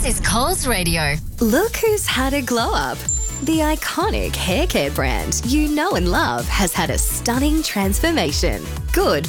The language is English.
This is Coles Radio. Look who's had a glow up. The iconic hair care brand you know and love has had a stunning transformation. Good